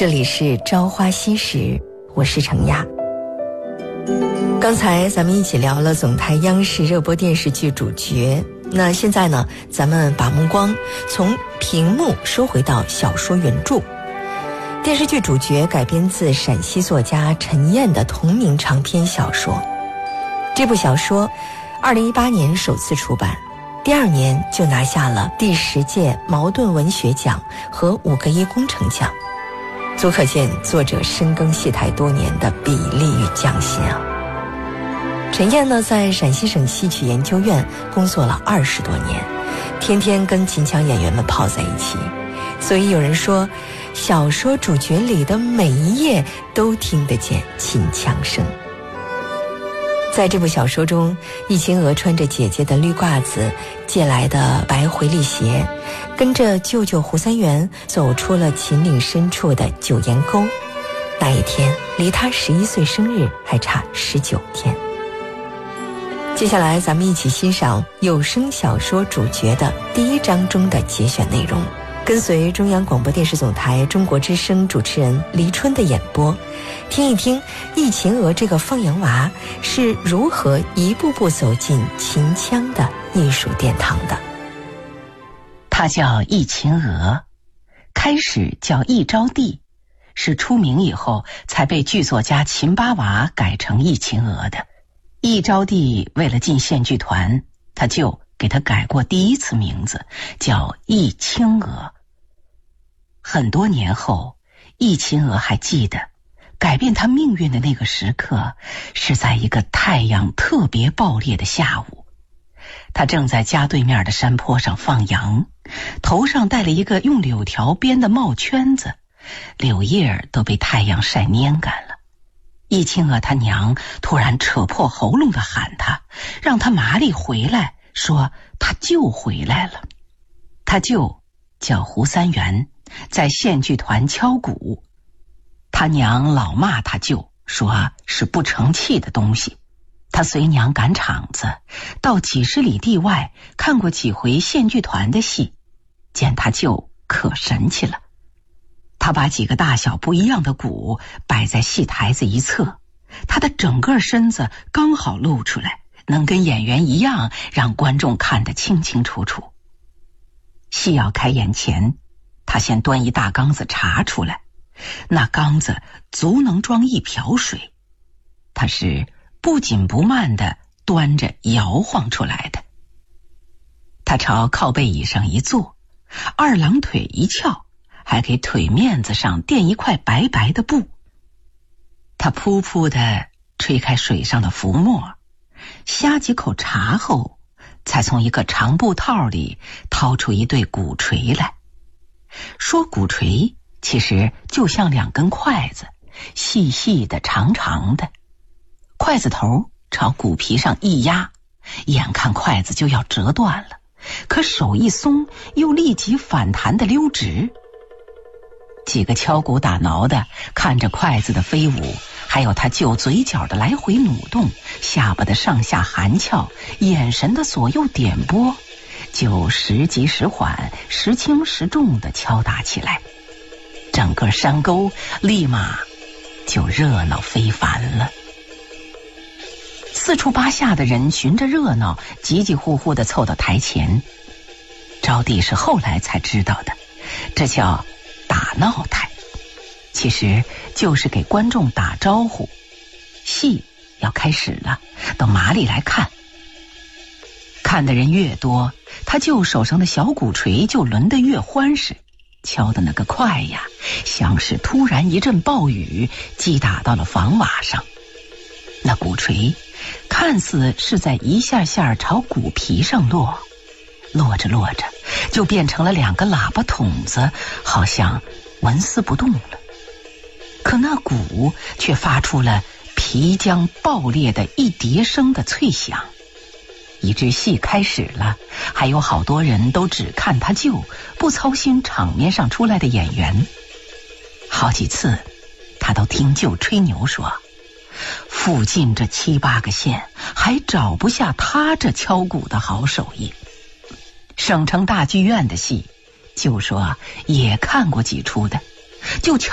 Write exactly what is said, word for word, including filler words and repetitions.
这里是朝花夕拾，我是程亚。刚才咱们一起聊了总台央视热播电视剧主角，那现在呢，咱们把目光从屏幕收回到小说原著。电视剧主角改编自陕西作家陈燕的同名长篇小说。这部小说二零一八年首次出版，第二年就拿下了第十届茅盾文学奖和五个一工程奖，足可见作者深耕戏台多年的笔力与匠心啊。陈燕呢，在陕西省戏曲研究院工作了二十多年，天天跟秦腔演员们泡在一起，所以有人说，小说主角里的每一页都听得见秦腔声。在这部小说中，易秦娥穿着姐姐的绿褂子借来的白回力鞋，跟着舅舅胡三元走出了秦岭深处的九岩沟。那一天离他十一岁生日还差十九天。接下来咱们一起欣赏有声小说主角的第一章中的节选内容，跟随中央广播电视总台中国之声主持人黎春的演播，听一听易秦娥这个放羊娃是如何一步步走进秦腔的艺术殿堂的。 他叫易秦娥，开始叫易招娣，是出名以后才被剧作家秦八娃改成易秦娥的。易招娣为了进县剧团，他就给他改过第一次名字，叫易青娥。很多年后，易秦娥还记得，改变他命运的那个时刻，是在一个太阳特别暴烈的下午。他正在家对面的山坡上放羊，头上戴了一个用柳条编的帽圈子，柳叶都被太阳晒蔫干了。易秦娥他娘突然扯破喉咙地喊他，让他麻利回来，说他舅回来了。他舅叫胡三元，在县剧团敲鼓。他娘老骂他舅，说是不成器的东西。他随娘赶场子，到几十里地外看过几回县剧团的戏，见他舅可神气了。他把几个大小不一样的鼓摆在戏台子一侧，他的整个身子刚好露出来，能跟演员一样，让观众看得清清楚楚。戏要开演前，他先端一大缸子茶出来，那缸子足能装一瓢水，他是不紧不慢地端着摇晃出来的。他朝靠背椅上一坐，二郎腿一翘，还给腿面子上垫一块白白的布。他噗噗地吹开水上的浮沫，呷几口茶后，才从一个长布套里掏出一对鼓槌来。说鼓槌，其实就像两根筷子，细细的长长的，筷子头朝鼓皮上一压，眼看筷子就要折断了，可手一松，又立即反弹的溜直。几个敲鼓打挠的看着筷子的飞舞，还有他舅嘴角的来回努动，下巴的上下含翘，眼神的左右点拨，就时急时缓，时轻时重地敲打起来。整个山沟立马就热闹非凡了。四处八下的人寻着热闹，急急呼呼地凑到台前。招娣是后来才知道的，这叫打闹台，其实就是给观众打招呼，戏要开始了，都麻利来看。看的人越多，他舅手上的小鼓槌就抡得越欢实，敲的那个快呀，像是突然一阵暴雨击打到了房瓦上。那鼓槌看似是在一下下朝鼓皮上落，落着落着就变成了两个喇叭筒子，好像纹丝不动了。可那鼓却发出了皮浆爆裂的一叠声的脆响。一支戏开始了，还有好多人都只看他舅，不操心场面上出来的演员。好几次他都听舅吹牛说，附近这七八个县还找不下他这敲鼓的好手艺。省城大剧院的戏，就说也看过几出的，就